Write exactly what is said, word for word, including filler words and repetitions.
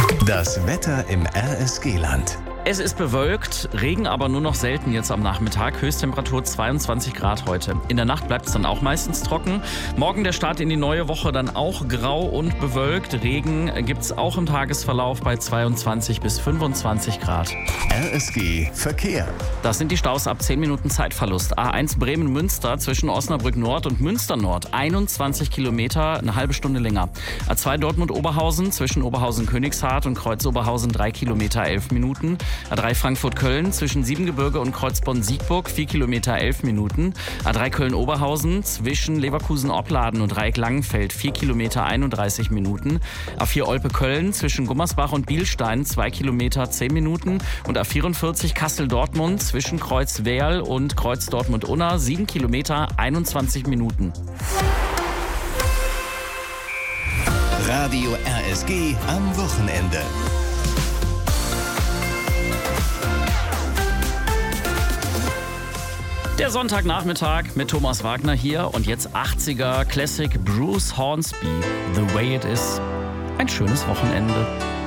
Das Wetter im R S G-Land. Es ist bewölkt, Regen aber nur noch selten jetzt am Nachmittag. Höchsttemperatur zweiundzwanzig Grad heute. In der Nacht bleibt es dann auch meistens trocken. Morgen der Start in die neue Woche dann auch grau und bewölkt. Regen gibt es auch im Tagesverlauf bei zweiundzwanzig bis fünfundzwanzig Grad. R S G Verkehr. Das sind die Staus ab zehn Minuten Zeitverlust. A eins Bremen-Münster zwischen Osnabrück Nord und Münster Nord. einundzwanzig Kilometer, eine halbe Stunde länger. A zwei Dortmund-Oberhausen zwischen Oberhausen-Königshardt und Kreuz-Oberhausen drei Kilometer, elf Minuten. A drei Frankfurt-Köln zwischen Siebengebirge und Kreuzbonn-Siegburg vier Kilometer, elf Minuten. A drei Köln-Oberhausen zwischen Leverkusen-Opladen und Dreieck-Langenfeld vier Kilometer, einunddreißig Minuten. A vier Olpe-Köln zwischen Gummersbach und Bielstein zwei Kilometer, zehn Minuten. Und A vierundvierzig Kassel-Dortmund zwischen Kreuz-Werl und Kreuz-Dortmund-Unna sieben Kilometer, einundzwanzig Minuten. Radio R S G am Wochenende. Der Sonntagnachmittag mit Thomas Wagner hier und jetzt achtziger Classic Bruce Hornsby, The Way It Is. Ein schönes Wochenende.